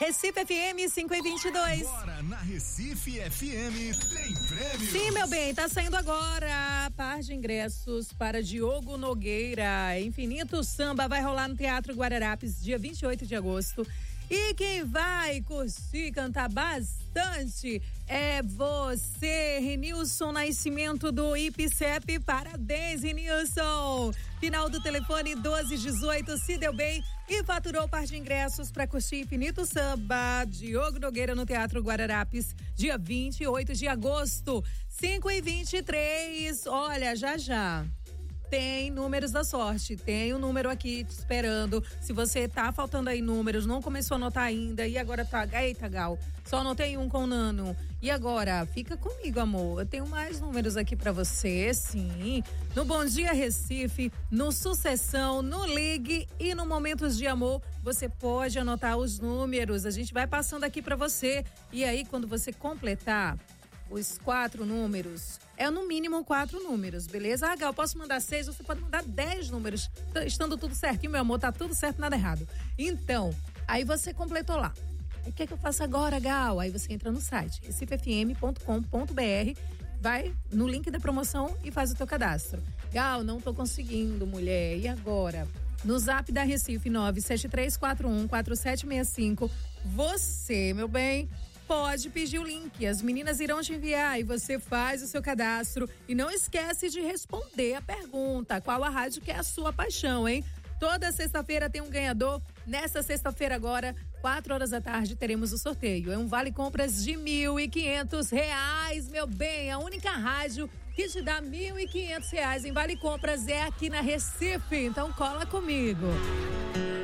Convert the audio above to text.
Recife FM 5:22. Agora na Recife FM tem prêmio. Sim, meu bem, tá saindo agora par de ingressos para Diogo Nogueira. Infinito Samba vai rolar no Teatro Guararapes, dia 28 de agosto. E quem vai curtir, cantar bastante é você, Renilson Nascimento do IPCEP. Parabéns, Renilson! Final do telefone 1218, se deu bem e faturou par de ingressos para curtir Infinito Samba, Diogo Nogueira no Teatro Guararapes, dia 28 de agosto, 5:23. Olha, já. Tem números da sorte, tem um número aqui te esperando. Se você tá faltando aí números, não começou a anotar ainda e agora tá, eita Gal, só anotei um com o Nano. E agora, fica comigo, amor, eu tenho mais números aqui pra você, sim. No Bom Dia Recife, no Sucessão, no Ligue e no Momentos de Amor, você pode anotar os números, a gente vai passando aqui pra você. E aí, quando você completar os 4 números, é no mínimo 4 números, beleza? Ah, Gal, eu posso mandar 6, você pode mandar 10 números, estando tudo certinho, meu amor, tá tudo certo, nada errado. Então, aí você completou lá. Aí o que é que eu faço agora, Gal? Aí você entra no site recifefm.com.br, vai no link da promoção e faz o teu cadastro. Gal, não tô conseguindo, mulher, e agora? No zap da Recife, 973414765, você, meu bem, pode pedir o link, as meninas irão te enviar e você faz o seu cadastro e não esquece de responder a pergunta, qual a rádio que é a sua paixão, hein? Toda sexta-feira tem um ganhador, nessa sexta-feira agora, 4 da tarde, teremos o sorteio, é um vale compras de R$1.500, meu bem, a única rádio que te dá R$1.500 em vale compras é aqui na Recife, então cola comigo.